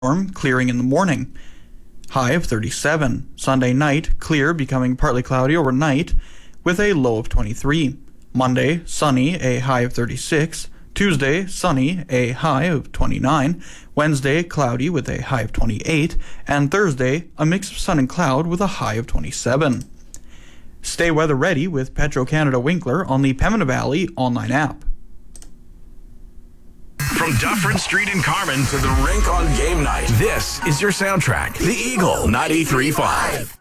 storm, clearing in the morning. High of 37. Sunday night, clear, becoming partly cloudy overnight, with a low of 23. Monday, sunny, a high of 36. Tuesday, sunny, a high of 29. Wednesday, cloudy with a high of 28. And Thursday, a mix of sun and cloud with a high of 27. Stay weather ready with Petro-Canada Winkler on the Pembina Valley online app. From Dufferin Street in Carman to the rink on game night, this is your soundtrack, The Eagle 93.5.